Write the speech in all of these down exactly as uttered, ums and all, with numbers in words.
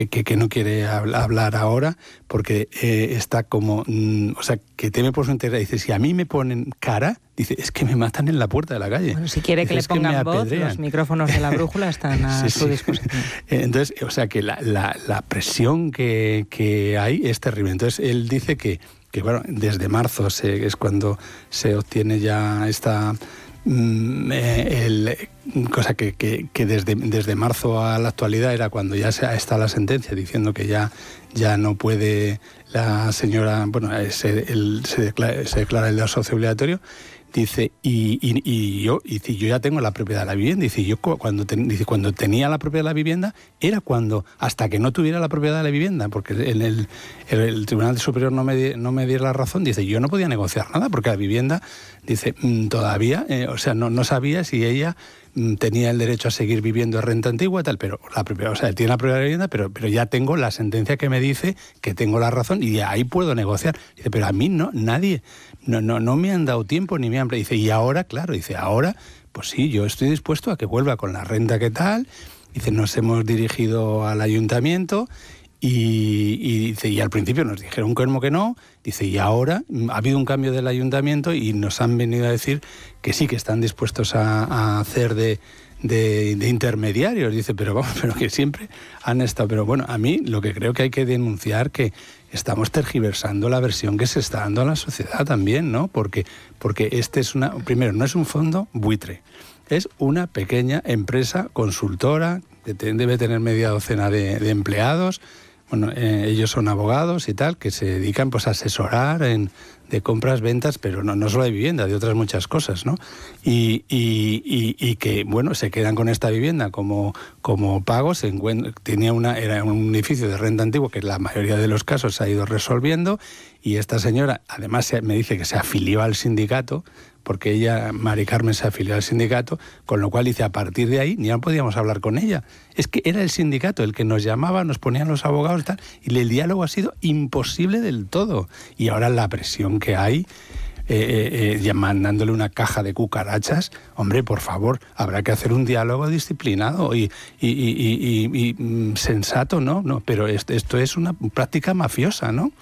Que, que no quiere hablar ahora porque eh, está como, mm, o sea, que teme por su integridad. Dice, si a mí me ponen cara, dice, es que me matan en la puerta de la calle. Bueno, si quiere dice, que le pongan que voz, los micrófonos de la brújula están a sí, su sí. disposición. Entonces, o sea, que la, la, la presión que, que hay es terrible. Entonces, él dice que, que bueno, desde marzo se, es cuando se obtiene ya esta... El, cosa que, que, que desde, desde marzo a la actualidad era cuando ya se, está la sentencia diciendo que ya, ya no puede la señora, bueno, se, el, se, declara, se declara el desahucio obligatorio. Dice, y, y, y yo y dice, yo ya tengo la propiedad de la vivienda. Dice, yo cuando, ten, dice, cuando tenía la propiedad de la vivienda era cuando, hasta que no tuviera la propiedad de la vivienda, porque en el, el, el Tribunal Superior no me, no me diera la razón, dice, yo no podía negociar nada, porque la vivienda, dice, todavía, eh, o sea, no, no sabía si ella tenía el derecho a seguir viviendo en renta antigua y tal, pero la propiedad, o sea, tiene la propiedad de la vivienda, pero, pero ya tengo la sentencia que me dice que tengo la razón y ahí puedo negociar. Dice, pero a mí no, nadie, no, no, no me han dado tiempo ni me han... Dice, y ahora, claro, dice, ahora, pues sí, yo estoy dispuesto a que vuelva con la renta que tal. Dice, nos hemos dirigido al ayuntamiento y, y dice, y al principio nos dijeron que no, que no. Dice, y ahora ha habido un cambio del ayuntamiento y nos han venido a decir que sí, que están dispuestos a, a hacer de, de, de intermediarios. Dice, pero vamos, pero que siempre han estado... Pero bueno, a mí lo que creo que hay que denunciar que estamos tergiversando la versión que se está dando a la sociedad también, ¿no? Porque, porque este es una... Primero, no es un fondo buitre, es una pequeña empresa consultora que debe tener media docena de, de empleados. Bueno, eh, ellos son abogados y tal, que se dedican pues a asesorar en, de compras, ventas, pero no, no solo de vivienda, de otras muchas cosas, ¿no? Y, y, y, y que, bueno, se quedan con esta vivienda como, como pago. Se encuentra, tenía una, era un edificio de renta antigua que en la mayoría de los casos se ha ido resolviendo, y esta señora, además, se, me dice que se afilió al sindicato, porque ella, Mari Carmen, se afilió al sindicato, con lo cual dice, a partir de ahí ya no podíamos hablar con ella. Es que era el sindicato el que nos llamaba, nos ponían los abogados y tal, y el diálogo ha sido imposible del todo. Y ahora la presión que hay, eh, eh, mandándole una caja de cucarachas, hombre, por favor, habrá que hacer un diálogo disciplinado y, y, y, y, y, y sensato, ¿no? no pero esto, esto es una práctica mafiosa, ¿no?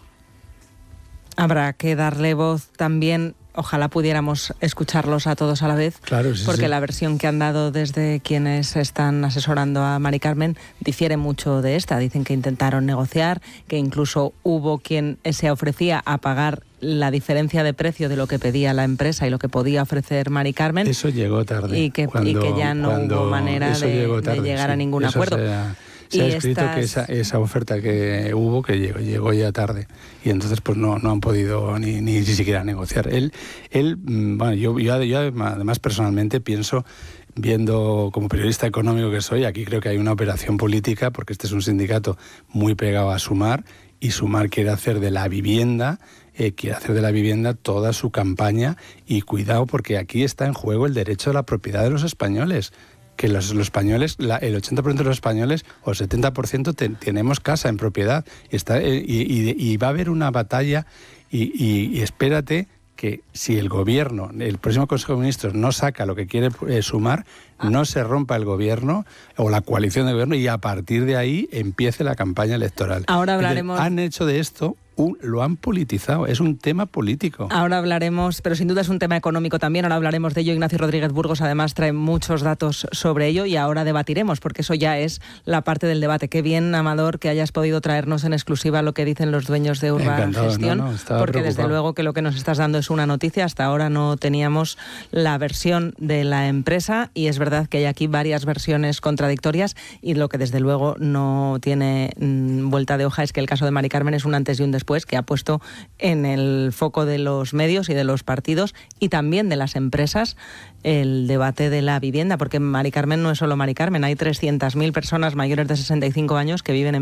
Habrá que darle voz también. Ojalá pudiéramos escucharlos a todos a la vez, claro, sí, porque sí. La versión que han dado desde quienes están asesorando a Mari Carmen difiere mucho de esta. Dicen que intentaron negociar, que incluso hubo quien se ofrecía a pagar la diferencia de precio de lo que pedía la empresa y lo que podía ofrecer Mari Carmen. Eso llegó tarde. Y que, cuando, y que ya no hubo manera de, tarde, de llegar sí. a ningún eso acuerdo. Sea... Se ha escrito estas... que esa, esa oferta que hubo, que llegó, llegó ya tarde, y entonces pues no, no han podido ni, ni siquiera negociar. Él, él bueno, yo, yo, yo además personalmente pienso, viendo como periodista económico que soy, aquí creo que hay una operación política, porque este es un sindicato muy pegado a Sumar, y Sumar quiere hacer de la vivienda, eh, quiere hacer de la vivienda toda su campaña, y cuidado porque aquí está en juego el derecho a la propiedad de los españoles. Que los, los españoles, la, el ochenta por ciento de los españoles o el setenta por ciento te, tenemos casa en propiedad. Está, y, y, y va a haber una batalla y, y, y espérate que si el gobierno, el próximo Consejo de Ministros no saca lo que quiere eh, Sumar, ah. no se rompa el gobierno o la coalición de gobierno y a partir de ahí empiece la campaña electoral. Ahora hablaremos... Entonces, han hecho de esto... Un, lo han politizado, es un tema político. Ahora hablaremos, pero sin duda es un tema económico también, ahora hablaremos de ello. Ignacio Rodríguez Burgos además trae muchos datos sobre ello y ahora debatiremos, porque eso ya es la parte del debate. Qué bien, Amador, que hayas podido traernos en exclusiva lo que dicen los dueños de Urban Encantado, Gestión, no, no, porque preocupado. Desde luego que lo que nos estás dando es una noticia. Hasta ahora no teníamos la versión de la empresa y es verdad que hay aquí varias versiones contradictorias y lo que desde luego no tiene mmm, vuelta de hoja es que el caso de Mari Carmen es un antes y un después, que ha puesto en el foco de los medios y de los partidos y también de las empresas el debate de la vivienda, porque Mari Carmen no es solo Mari Carmen, hay trescientas mil personas mayores de sesenta y cinco años que viven en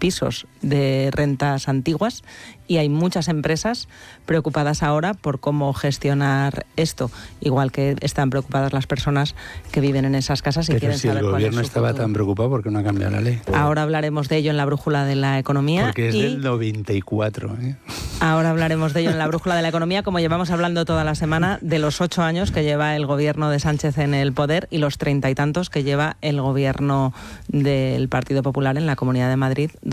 pisos de rentas antiguas y hay muchas empresas preocupadas ahora por cómo gestionar esto, igual que están preocupadas las personas que viven en esas casas y Pero quieren si saber el cuál es gobierno su estaba futuro. tan preocupado, ¿por qué no ha cambiado la ley? Ahora hablaremos de ello en la brújula de la economía. Porque es y del noventa y cuatro. ¿eh? Ahora hablaremos de ello en la brújula de la economía, como llevamos hablando toda la semana de los ocho años que lleva el gobierno de Sánchez en el poder y los treinta y tantos que lleva el gobierno del Partido Popular en la Comunidad de Madrid.